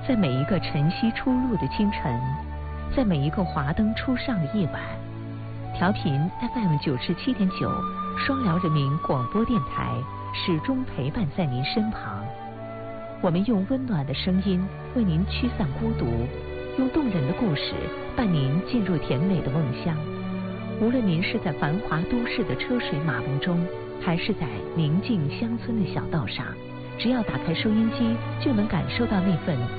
在每一个晨曦初入的清晨，在每一个华灯初上的夜晚，调频 FM97.9双辽人民广播电台始终陪伴在您身旁。我们用温暖的声音为您驱散孤独，用动人的故事伴您进入甜美的梦乡。无论您是在繁华都市的车水马龙中，还是在宁静乡村的小道上，只要打开收音机，就能感受到那份